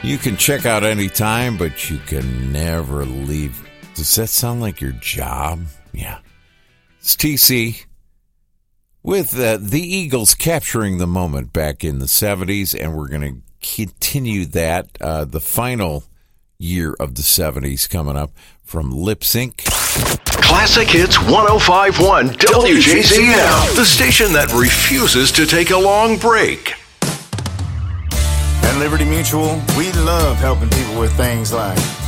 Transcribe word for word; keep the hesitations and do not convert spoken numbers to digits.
You can check out anytime, but you can never leave. Does that sound like your job? Yeah. It's T C with uh, the Eagles capturing the moment back in the seventies, and we're going to continue that. Uh, the final year of the seventies coming up from Lip Sync. Classic Hits one oh five point one W J Z M, the station that refuses to take a long break. At Liberty Mutual, we love helping people with things like